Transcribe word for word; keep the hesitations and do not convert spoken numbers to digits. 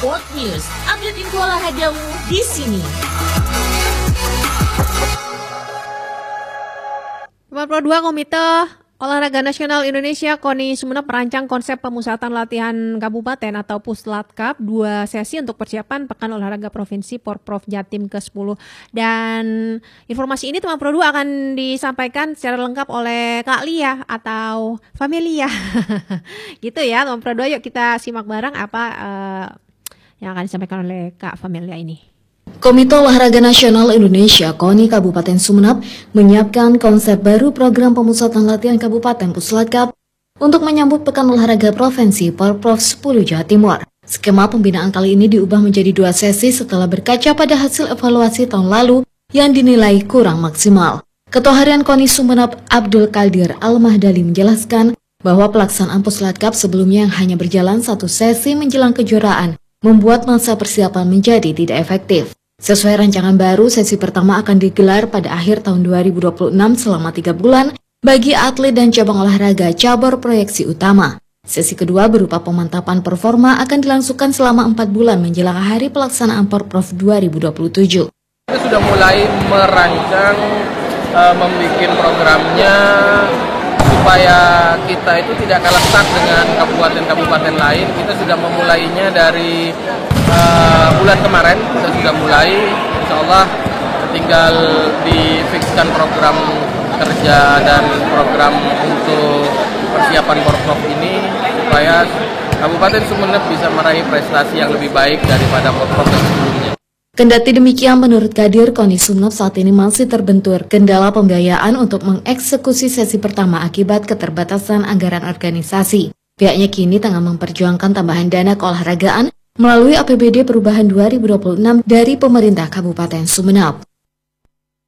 Sport News, update info olahragamu di sini. lima puluh dua Komite Olahraga Nasional Indonesia KONI Sumeneb merancang konsep pemusatan latihan kabupaten atau Puslatkap dua sesi untuk persiapan Pekan Olahraga Provinsi Porprov Jatim ke sepuluh. Dan informasi ini teman Pro dua akan disampaikan secara lengkap oleh Kak Lia atau Familia. Gitu ya teman Pro dua, yuk kita simak bareng apa uh, yang akan disampaikan oleh Kak Familia ini. Komite Olahraga Nasional Indonesia KONI Kabupaten Sumeneb menyiapkan konsep baru program pemusatan latihan Kabupaten Puslatkap untuk menyambut Pekan Olahraga Provinsi Porprov sepuluh Jawa Timur. Skema pembinaan kali ini diubah menjadi dua sesi setelah berkaca pada hasil evaluasi tahun lalu yang dinilai kurang maksimal. Ketua Harian KONI Sumeneb Abdul Qadir Al-Mahdali menjelaskan bahwa pelaksanaan Puslatkap sebelumnya yang hanya berjalan satu sesi menjelang kejuaraan membuat masa persiapan menjadi tidak efektif. Sesuai rancangan baru, sesi pertama akan digelar pada akhir tahun dua ribu dua puluh enam selama tiga bulan bagi atlet dan cabang olahraga cabur proyeksi utama. Sesi kedua berupa pemantapan performa akan dilangsungkan selama empat bulan menjelang hari pelaksanaan Porprov dua ribu dua puluh tujuh. Kita sudah mulai merancang, uh, membuat programnya supaya kita itu tidak kalah start dengan kabupaten-kabupaten lain. Kita sudah memulainya dari uh, bulan kemarin, kita sudah mulai, insya Allah tinggal difikskan program kerja dan program untuk persiapan Porprov ini supaya Kabupaten Sumeneb bisa meraih prestasi yang lebih baik daripada Porprov yang sebelumnya. Kendati demikian, menurut Kadir, KONI Sumeneb saat ini masih terbentur kendala pembiayaan untuk mengeksekusi sesi pertama akibat keterbatasan anggaran organisasi. Pihaknya kini tengah memperjuangkan tambahan dana keolahragaan melalui A P B D Perubahan dua ribu dua puluh enam dari pemerintah Kabupaten Sumeneb.